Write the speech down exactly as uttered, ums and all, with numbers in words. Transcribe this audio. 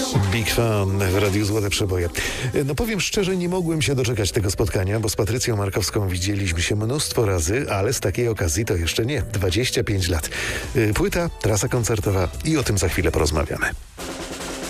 Big Fan w Radiu Złote Przeboje. No powiem szczerze, nie mogłem się doczekać tego spotkania, bo z Patrycją Markowską widzieliśmy się mnóstwo razy, ale z takiej okazji to jeszcze nie. dwadzieścia pięć lat. Płyta, trasa koncertowa i o tym za chwilę porozmawiamy.